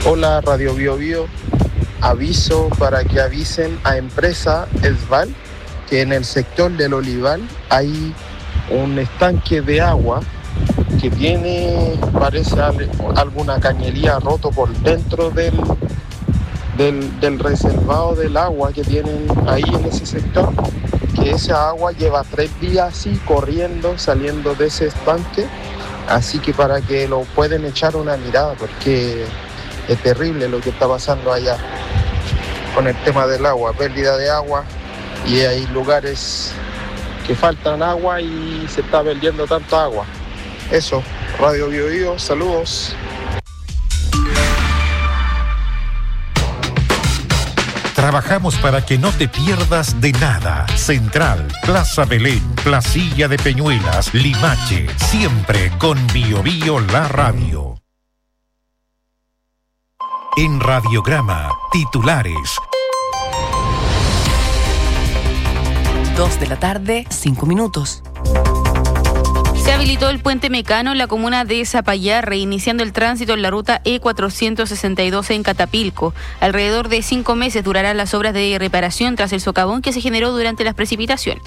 Hola Radio Bio Bio, aviso para que avisen a empresa Esval que en el sector del Olivar hay un estanque de agua que tiene, parece alguna cañería roto por dentro del reservado del agua que tienen ahí en ese sector, que esa agua lleva 3 días así corriendo, saliendo de ese estanque, así que para que lo pueden echar una mirada, porque es terrible lo que está pasando allá con el tema del agua, pérdida de agua, y hay lugares que faltan agua y se está perdiendo tanta agua. Eso, Radio Bio Bio, saludos. Trabajamos para que no te pierdas de nada. Central, Plaza Belén, Placilla de Peñuelas, Limache, siempre con Bio Bio la radio. En Radiograma, titulares. 2:05 p.m. Se habilitó el puente Mecano en la comuna de Zapallar, reiniciando el tránsito en la ruta E462 en Catapilco. Alrededor de 5 meses durarán las obras de reparación tras el socavón que se generó durante las precipitaciones.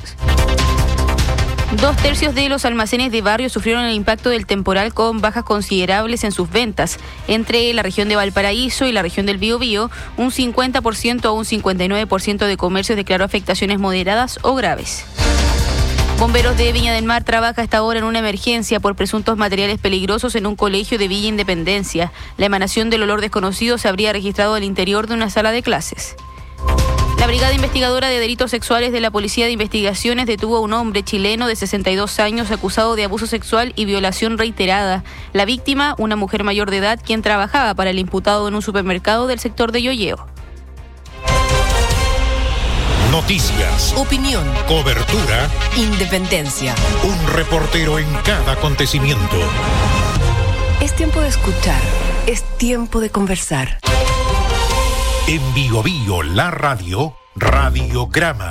2/3 de los almacenes de barrio sufrieron el impacto del temporal con bajas considerables en sus ventas. Entre la región de Valparaíso y la región del Biobío, un 50% o un 59% de comercios declaró afectaciones moderadas o graves. Bomberos de Viña del Mar trabaja hasta ahora en una emergencia por presuntos materiales peligrosos en un colegio de Villa Independencia. La emanación del olor desconocido se habría registrado al interior de una sala de clases. La Brigada Investigadora de Delitos Sexuales de la Policía de Investigaciones detuvo a un hombre chileno de 62 años acusado de abuso sexual y violación reiterada. La víctima, una mujer mayor de edad, quien trabajaba para el imputado en un supermercado del sector de Yoyeo. Noticias, Opinión, cobertura, independencia. un reportero en cada acontecimiento. Es tiempo de escuchar, es tiempo de conversar. En Bio Bio la radio, Radiograma.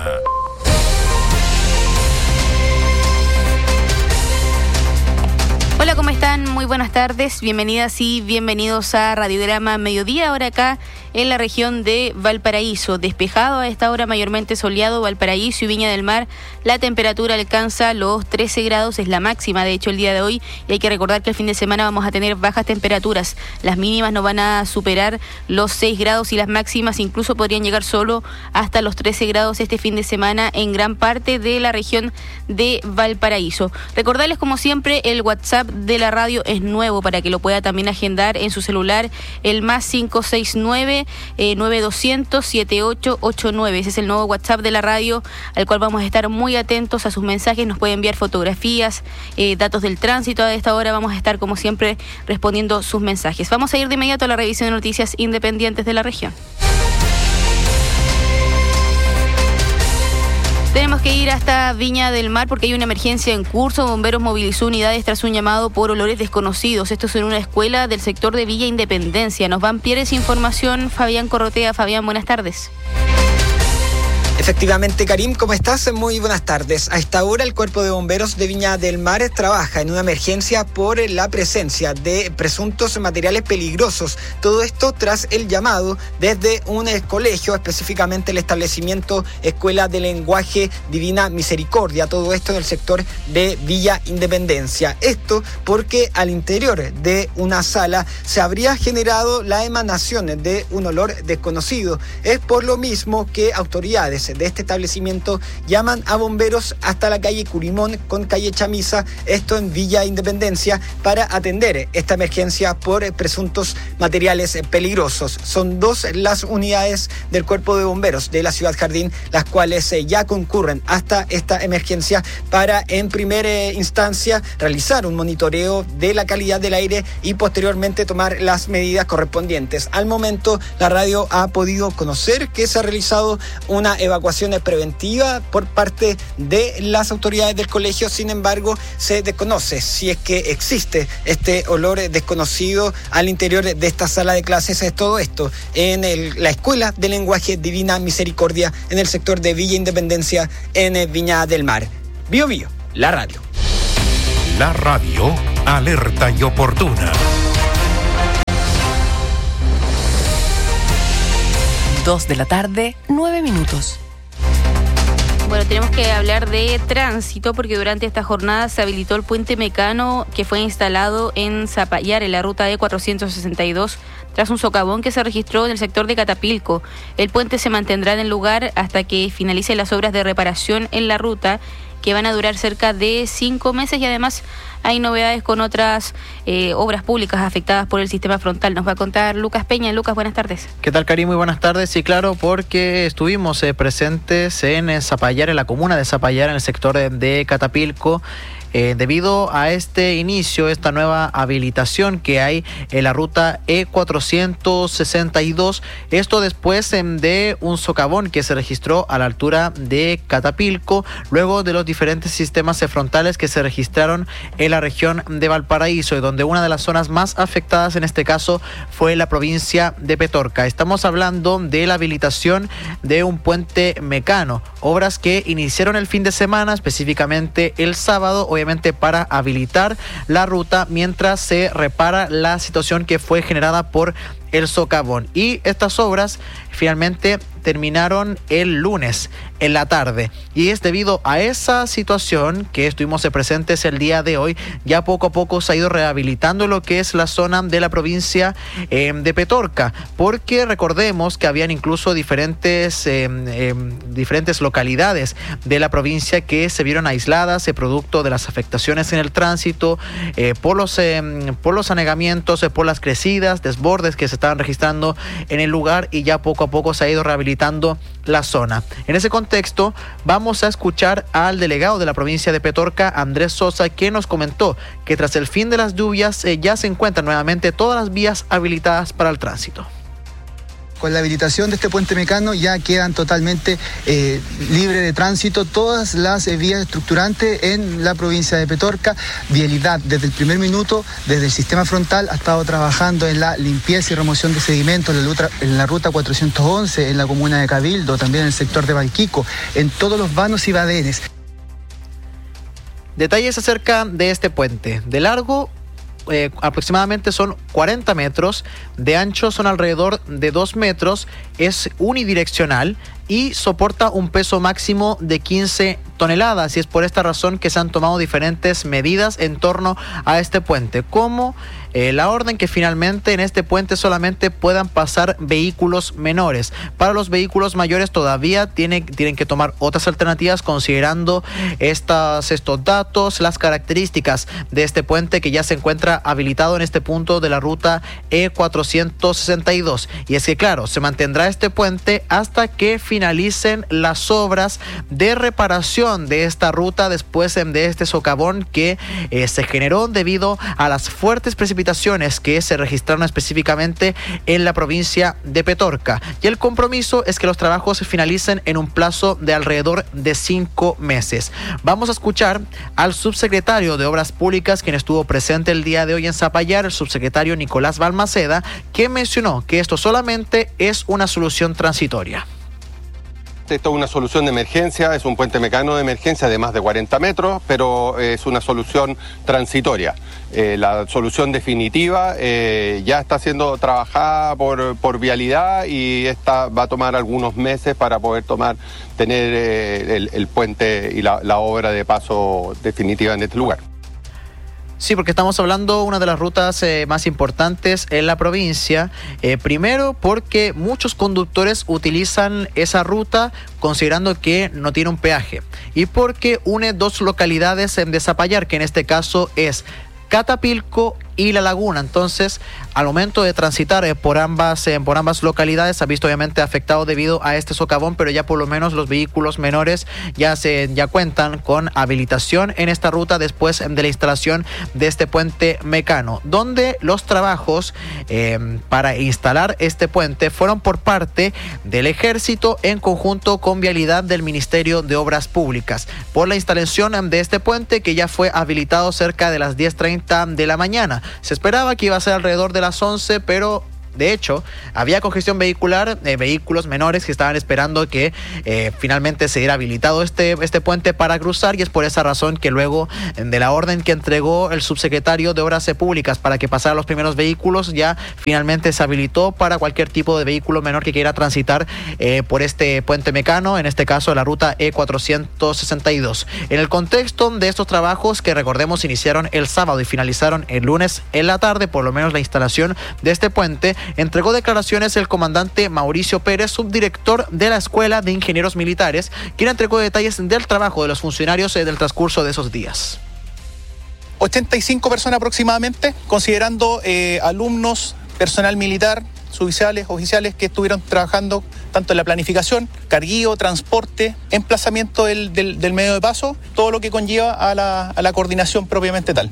Hola, ¿cómo están? Muy buenas tardes, bienvenidas y bienvenidos a Radiograma Mediodía, ahora acá en la región de Valparaíso. Despejado a esta hora, mayormente soleado, Valparaíso y Viña del Mar. La temperatura alcanza los 13 grados, es la máxima de hecho el día de hoy, y hay que recordar que el fin de semana vamos a tener bajas temperaturas. Las mínimas no van a superar los 6 grados y las máximas incluso podrían llegar solo hasta los 13 grados este fin de semana en gran parte de la región de Valparaíso. Recordarles como siempre, el WhatsApp de la radio es nuevo para que lo pueda también agendar en su celular, el más 569-9200-7889. Ese es el nuevo WhatsApp de la radio, al cual vamos a estar muy atentos a sus mensajes. Nos puede enviar fotografías, datos del tránsito. A esta hora vamos a estar como siempre respondiendo sus mensajes. Vamos a ir de inmediato a la revisión de noticias independientes de la región. Tenemos que ir hasta Viña del Mar porque hay una emergencia en curso. Bomberos movilizó unidades tras un llamado por olores desconocidos. Esto es en una escuela del sector de Villa Independencia. Nos va a ampliar esa información Fabián Corrotea. Fabián, buenas tardes. Efectivamente, Karim, ¿cómo estás? Muy buenas tardes. A esta hora, el Cuerpo de Bomberos de Viña del Mar trabaja en una emergencia por la presencia de presuntos materiales peligrosos. Todo esto tras el llamado desde un colegio, específicamente el establecimiento Escuela de Lenguaje Divina Misericordia. Todo esto en el sector de Villa Independencia. Esto porque al interior de una sala se habría generado la emanación de un olor desconocido. Es por lo mismo que autoridades de este establecimiento llaman a bomberos hasta la calle Curimón con calle Chamisa, esto en Villa Independencia, para atender esta emergencia por presuntos materiales peligrosos. Son 2 las unidades del Cuerpo de Bomberos de la Ciudad Jardín, las cuales ya concurren hasta esta emergencia para en primera instancia realizar un monitoreo de la calidad del aire y posteriormente tomar las medidas correspondientes. Al momento, la radio ha podido conocer que se ha realizado una evacuación preventiva por parte de las autoridades del colegio. Sin embargo, se desconoce si es que existe este olor desconocido al interior de esta sala de clases. Es todo esto en la Escuela de Lenguaje Divina Misericordia en el sector de Villa Independencia en Viña del Mar. Bio Bio, la radio. La radio, alerta y oportuna. 2 de la tarde, 9 minutos. Bueno, tenemos que hablar de tránsito porque durante esta jornada se habilitó el puente Mecano que fue instalado en Zapallar, en la ruta E462, tras un socavón que se registró en el sector de Catapilco. El puente se mantendrá en el lugar hasta que finalicen las obras de reparación en la ruta, que van a durar cerca de 5 meses, y además hay novedades con otras obras públicas afectadas por el sistema frontal. Nos va a contar Lucas Peña. Lucas, buenas tardes. ¿Qué tal, Cari? Muy buenas tardes. Sí, claro, porque estuvimos presentes en Zapallar, en la comuna de Zapallar, en el sector de Catapilco. Debido a este inicio, esta nueva habilitación que hay en la ruta E462, esto después de un socavón que se registró a la altura de Catapilco, luego de los diferentes sistemas frontales que se registraron en la región de Valparaíso, y donde una de las zonas más afectadas en este caso fue la provincia de Petorca. Estamos hablando de la habilitación de un puente Mecano, obras que iniciaron el fin de semana, específicamente el sábado, obviamente para habilitar la ruta mientras se repara la situación que fue generada por el socavón. Y estas obras finalmente terminaron el lunes en la tarde, y es debido a esa situación que estuvimos presentes el día de hoy. Ya poco a poco se ha ido rehabilitando lo que es la zona de la provincia de Petorca, porque recordemos que habían incluso diferentes localidades de la provincia que se vieron aisladas producto de las afectaciones en el tránsito, por los anegamientos, por las crecidas, desbordes que se estaban registrando en el lugar, y ya poco a poco se ha ido rehabilitando la zona. En ese contexto, vamos a escuchar al delegado de la provincia de Petorca, Andrés Sosa, quien nos comentó que tras el fin de las lluvias ya se encuentran nuevamente todas las vías habilitadas para el tránsito. Con la habilitación de este puente Mecano ya quedan totalmente libres de tránsito todas las vías estructurantes en la provincia de Petorca. Vialidad, desde el primer minuto, desde el sistema frontal, ha estado trabajando en la limpieza y remoción de sedimentos en la ruta 411, en la comuna de Cabildo, también en el sector de Valquico, en todos los vanos y badenes. Detalles acerca de este puente. De largo, aproximadamente son 40 metros, de ancho son alrededor de 2 metros, es unidireccional y soporta un peso máximo de 15 toneladas, y es por esta razón que se han tomado diferentes medidas en torno a este puente, como la orden que finalmente en este puente solamente puedan pasar vehículos menores. Para los vehículos mayores todavía tienen que tomar otras alternativas, considerando estos datos, las características de este puente que ya se encuentra habilitado en este punto de la ruta E462. Y es que, claro, se mantendrá este puente hasta que finalicen las obras de reparación de esta ruta después de este socavón que se generó debido a las fuertes precipitaciones que se registraron específicamente en la provincia de Petorca. Y el compromiso es que los trabajos se finalicen en un plazo de alrededor de 5 meses. Vamos a escuchar al subsecretario de Obras Públicas, quien estuvo presente el día de hoy en Zapallar, el subsecretario Nicolás Balmaceda, que mencionó que esto solamente es una solución transitoria. Esto es una solución de emergencia, es un puente Mecano de emergencia de más de 40 metros, pero es una solución transitoria. La solución definitiva ya está siendo trabajada por Vialidad, y esta va a tomar algunos meses para poder tener el puente y la obra de paso definitiva en este lugar. Sí, porque estamos hablando de una de las rutas más importantes en la provincia. Primero, porque muchos conductores utilizan esa ruta considerando que no tiene un peaje. Y porque une dos localidades de Zapallar, que en este caso es Catapilco y La Laguna. Entonces, al momento de transitar por ambas localidades, se ha visto obviamente afectado debido a este socavón, pero ya por lo menos los vehículos menores ya cuentan con habilitación en esta ruta después de la instalación de este puente Mecano, donde los trabajos para instalar este puente fueron por parte del Ejército en conjunto con Vialidad del Ministerio de Obras Públicas, por la instalación de este puente que ya fue habilitado cerca de las 10:30 de la mañana. Se esperaba que iba a ser alrededor de las 11, pero De hecho, había congestión vehicular, vehículos menores que estaban esperando que finalmente se diera habilitado este puente para cruzar, y es por esa razón que luego de la orden que entregó el subsecretario de Obras Públicas para que pasaran los primeros vehículos, ya finalmente se habilitó para cualquier tipo de vehículo menor que quiera transitar por este puente Mecano, en este caso la ruta E462. En el contexto de estos trabajos, que recordemos iniciaron el sábado y finalizaron el lunes en la tarde, por lo menos la instalación de este puente, entregó declaraciones el comandante Mauricio Pérez, subdirector de la Escuela de Ingenieros Militares, quien entregó detalles del trabajo de los funcionarios del transcurso de esos días. 85 personas aproximadamente, considerando alumnos, personal militar, suboficiales, oficiales que estuvieron trabajando tanto en la planificación, carguío, transporte, emplazamiento del medio de paso, todo lo que conlleva a la coordinación propiamente tal.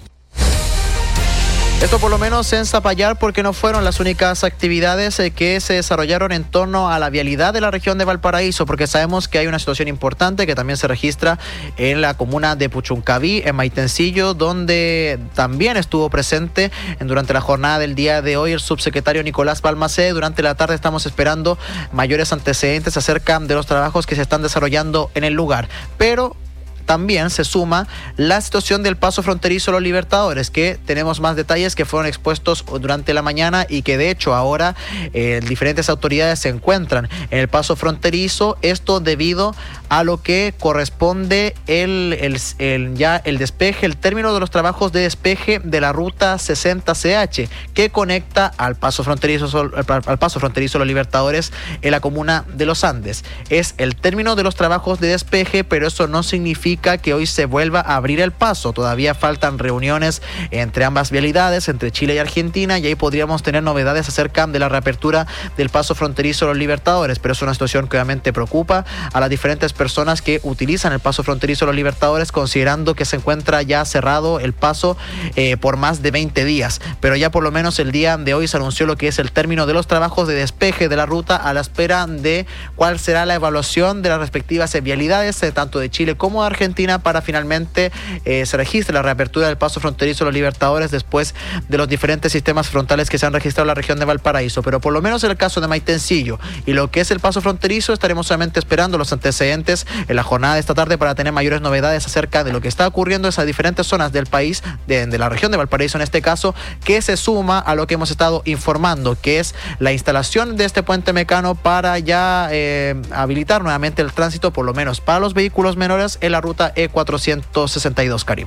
Esto por lo menos en Zapallar, porque no fueron las únicas actividades que se desarrollaron en torno a la vialidad de la región de Valparaíso, porque sabemos que hay una situación importante que también se registra en la comuna de Puchuncaví, en Maitencillo, donde también estuvo presente durante la jornada del día de hoy el subsecretario Nicolás Balmacé. Durante la tarde estamos esperando mayores antecedentes acerca de los trabajos que se están desarrollando en el lugar, pero también se suma la situación del paso fronterizo Los Libertadores, que tenemos más detalles que fueron expuestos durante la mañana y que de hecho ahora diferentes autoridades se encuentran en el paso fronterizo, esto debido a lo que corresponde el despeje, el término de los trabajos de despeje de la ruta 60CH que conecta al paso fronterizo Los Libertadores en la comuna de Los Andes. Es el término de los trabajos de despeje, pero eso no significa que hoy se vuelva a abrir el paso. Todavía faltan reuniones entre ambas vialidades, entre Chile y Argentina, y ahí podríamos tener novedades acerca de la reapertura del paso fronterizo Los Libertadores, pero es una situación que obviamente preocupa a las diferentes personas que utilizan el paso fronterizo Los Libertadores, considerando que se encuentra ya cerrado el paso por más de 20 días, pero ya por lo menos el día de hoy se anunció lo que es el término de los trabajos de despeje de la ruta, a la espera de cuál será la evaluación de las respectivas vialidades, tanto de Chile como de Argentina, para finalmente se registre la reapertura del paso fronterizo Los Libertadores después de los diferentes sistemas frontales que se han registrado en la región de Valparaíso. Pero por lo menos en el caso de Maitencillo y lo que es el paso fronterizo, estaremos solamente esperando los antecedentes en la jornada de esta tarde para tener mayores novedades acerca de lo que está ocurriendo en esas diferentes zonas del país, de la región de Valparaíso en este caso, que se suma a lo que hemos estado informando, que es la instalación de este puente Mecano para ya habilitar nuevamente el tránsito, por lo menos para los vehículos menores, en la ruta E462, Karim.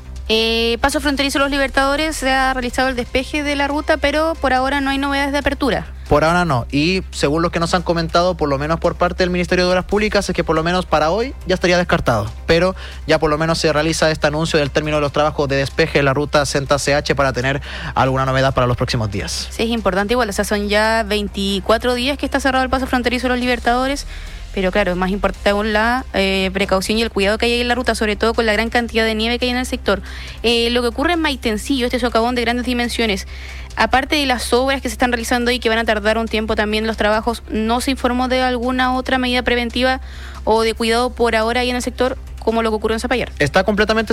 Paso fronterizo Los Libertadores, se ha realizado el despeje de la ruta, pero por ahora no hay novedades de apertura. Por ahora no, y según lo que nos han comentado, por lo menos por parte del Ministerio de Obras Públicas, es que por lo menos para hoy ya estaría descartado, pero ya por lo menos se realiza este anuncio del término de los trabajos de despeje de la ruta 60CH para tener alguna novedad para los próximos días. Sí, es importante igual, o sea, son ya 24 días que está cerrado el paso fronterizo Los Libertadores, pero claro, es más importante aún la precaución y el cuidado que hay en la ruta, sobre todo con la gran cantidad de nieve que hay en el sector. Lo que ocurre en Maitencillo, este socavón de grandes dimensiones, aparte de las obras que se están realizando y que van a tardar un tiempo también los trabajos, ¿no se informó de alguna otra medida preventiva o de cuidado por ahora ahí en el sector, como lo que ocurrió en Zapallar? Está completamente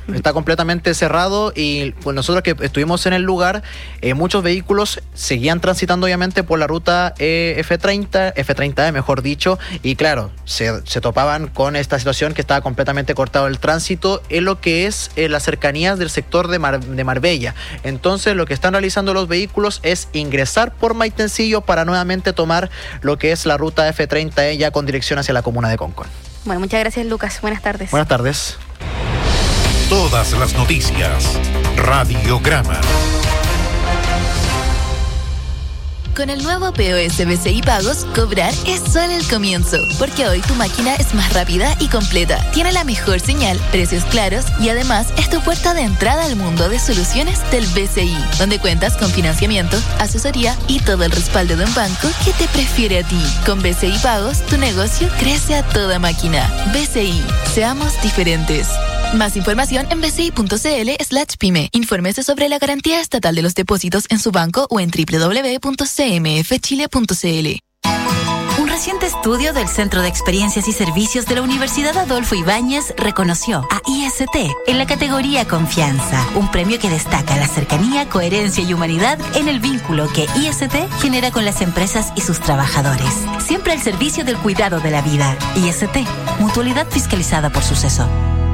cerrado y pues nosotros que estuvimos en el lugar, muchos vehículos seguían transitando obviamente por la ruta F30E, mejor dicho, y claro, se topaban con esta situación que estaba completamente cortado el tránsito en lo que es las cercanías del sector de Marbella. Entonces lo que están realizando los vehículos es ingresar por Maitencillo para nuevamente tomar lo que es la ruta F30E ya con dirección hacia la comuna de Concón. Bueno, muchas gracias, Lucas. Buenas tardes. Buenas tardes. Todas las noticias. Radiograma. Con el nuevo POS BCI Pagos, cobrar es solo el comienzo, porque hoy tu máquina es más rápida y completa, tiene la mejor señal, precios claros y además es tu puerta de entrada al mundo de soluciones del BCI, donde cuentas con financiamiento, asesoría y todo el respaldo de un banco que te prefiere a ti. Con BCI Pagos, tu negocio crece a toda máquina. BCI, seamos diferentes. Más información en bci.cl/pyme. Infórmese sobre la garantía estatal de los depósitos en su banco o en www.cmfchile.cl. Un reciente estudio del Centro de Experiencias y Servicios de la Universidad Adolfo Ibáñez reconoció a IST en la categoría Confianza, un premio que destaca la cercanía, coherencia y humanidad en el vínculo que IST genera con las empresas y sus trabajadores. Siempre al servicio del cuidado de la vida. IST, mutualidad fiscalizada por Suceso.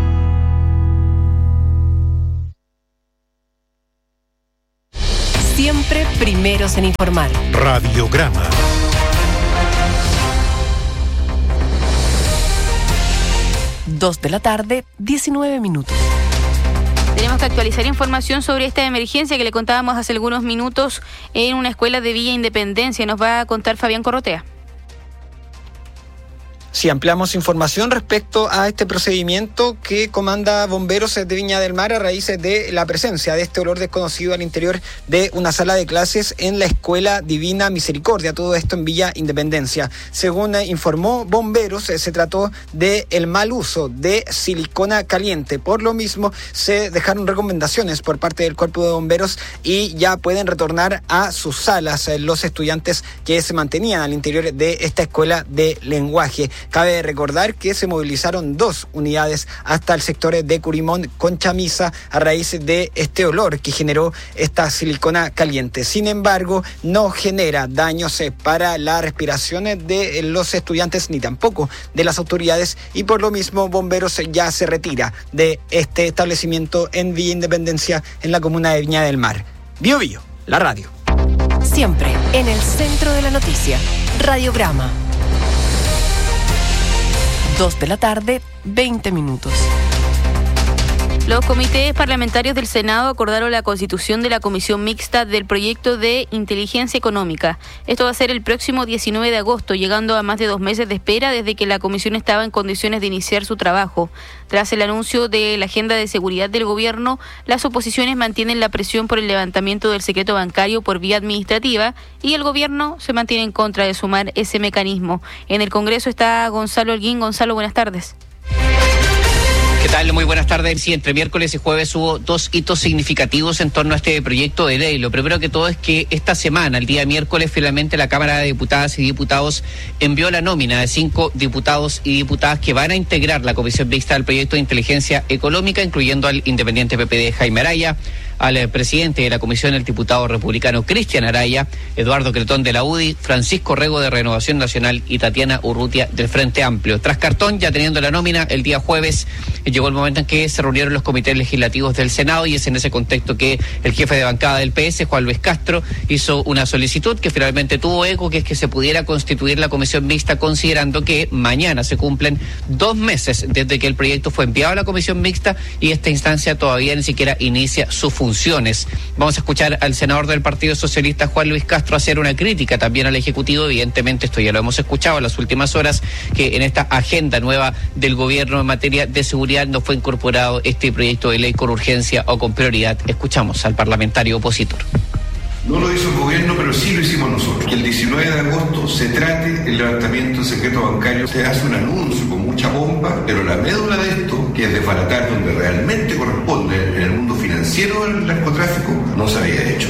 Siempre primeros en informar. Radiograma. Dos de la tarde, 19 minutos. Tenemos que actualizar información sobre esta emergencia que le contábamos hace algunos minutos en una escuela de Villa Independencia. Nos va a contar Fabián Corrotea. Si ampliamos información respecto a este procedimiento que comanda Bomberos de Viña del Mar a raíz de la presencia de este olor desconocido al interior de una sala de clases en la Escuela Divina Misericordia, todo esto en Villa Independencia. Según informó Bomberos, se trató de el mal uso de silicona caliente. Por lo mismo, se dejaron recomendaciones por parte del Cuerpo de Bomberos y ya pueden retornar a sus salas los estudiantes que se mantenían al interior de esta escuela de lenguaje. Cabe recordar que se movilizaron 2 unidades hasta el sector de Curimón con Chamisa a raíz de este olor que generó esta silicona caliente. Sin embargo, no genera daños para la respiración de los estudiantes ni tampoco de las autoridades y por lo mismo Bomberos ya se retira de este establecimiento en Villa Independencia en la comuna de Viña del Mar. Bio Bio, la radio. Siempre en el centro de la noticia. Radiograma. 2 de la tarde, 20 minutos. Los comités parlamentarios del Senado acordaron la constitución de la Comisión Mixta del Proyecto de Inteligencia Económica. Esto va a ser el próximo 19 de agosto, llegando a más de 2 meses de espera desde que la comisión estaba en condiciones de iniciar su trabajo. Tras el anuncio de la agenda de seguridad del gobierno, las oposiciones mantienen la presión por el levantamiento del secreto bancario por vía administrativa y el gobierno se mantiene en contra de sumar ese mecanismo. En el Congreso está Gonzalo Holguín. Gonzalo, buenas tardes. ¿Qué tal? Muy buenas tardes. Sí, entre miércoles y jueves hubo 2 hitos significativos en torno a este proyecto de ley. Lo primero que todo es que esta semana, el día miércoles, finalmente la Cámara de Diputadas y Diputados envió la nómina de 5 diputados y diputadas que van a integrar la Comisión Mixta del Proyecto de Inteligencia Económica, incluyendo al independiente PPD Jaime Araya, al presidente de la comisión, el diputado republicano Cristian Araya, Eduardo Cretón de la UDI, Francisco Rego de Renovación Nacional y Tatiana Urrutia del Frente Amplio. Tras cartón, ya teniendo la nómina, el día jueves llegó el momento en que se reunieron los comités legislativos del Senado y es en ese contexto que el jefe de bancada del PS, Juan Luis Castro, hizo una solicitud que finalmente tuvo eco, que es que se pudiera constituir la comisión mixta, considerando que mañana se cumplen 2 meses desde que el proyecto fue enviado a la comisión mixta y esta instancia todavía ni siquiera inicia su funciones. Vamos a escuchar al senador del Partido Socialista, Juan Luis Castro, hacer una crítica también al Ejecutivo. Evidentemente, esto ya lo hemos escuchado en las últimas horas, que en esta agenda nueva del gobierno en materia de seguridad no fue incorporado este proyecto de ley con urgencia o con prioridad. Escuchamos al parlamentario opositor. No lo hizo el gobierno, pero sí lo hicimos nosotros. Que el 19 de agosto se trate el levantamiento del secreto bancario. Se hace un anuncio con mucha pompa, pero la médula de esto, que es desbaratar donde realmente corresponde en el mundo financiero del narcotráfico, no se había hecho.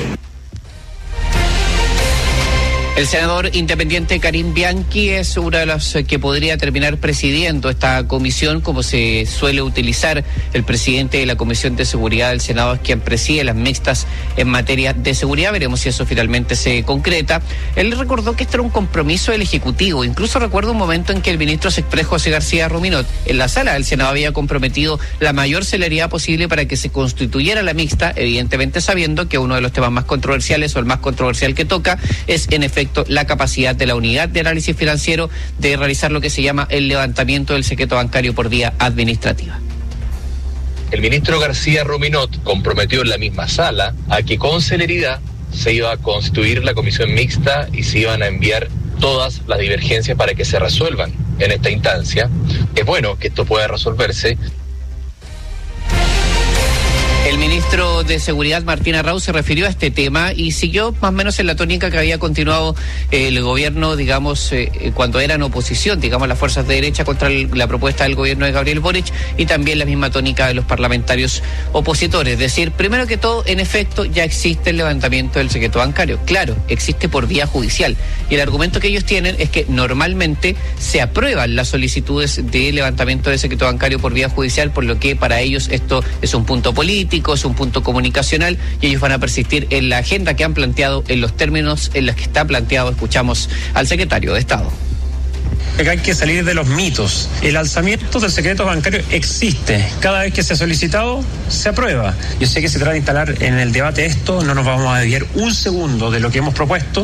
El senador independiente Karim Bianchi es uno de los que podría terminar presidiendo esta comisión, como se suele utilizar. El presidente de la Comisión de Seguridad del Senado es quien preside las mixtas en materia de seguridad. Veremos si eso finalmente se concreta. Él recordó que este era un compromiso del Ejecutivo. Incluso recuerdo un momento en que el ministro Sexprés José García Ruminot en la sala del Senado había comprometido la mayor celeridad posible para que se constituyera la mixta, evidentemente sabiendo que uno de los temas más controversiales o el más controversial que toca es en efecto la capacidad de la unidad de análisis financiero de realizar lo que se llama el levantamiento del secreto bancario por vía administrativa. El ministro García Ruminot comprometió en la misma sala a que con celeridad se iba a constituir la comisión mixta y se iban a enviar todas las divergencias para que se resuelvan en esta instancia. Es bueno que esto pueda resolverse. El El ministro de Seguridad, Martín Arrau, se refirió a este tema y siguió más o menos en la tónica que había continuado el gobierno, digamos, cuando eran oposición, digamos, las fuerzas de derecha contra la propuesta del gobierno de Gabriel Boric, y también la misma tónica de los parlamentarios opositores. Es decir, primero que todo, en efecto, ya existe el levantamiento del secreto bancario. Claro, existe por vía judicial. Y el argumento que ellos tienen es que normalmente se aprueban las solicitudes de levantamiento del secreto bancario por vía judicial, por lo que para ellos esto es un punto político, es un punto comunicacional, y ellos van a persistir en la agenda que han planteado, en los términos en los que está planteado. Escuchamos al secretario de Estado. Acá hay que salir de los mitos. El alzamiento del secreto bancario existe. Cada vez que se ha solicitado, se aprueba. Yo sé que se trata de instalar en el debate esto, no nos vamos a desviar un segundo de lo que hemos propuesto.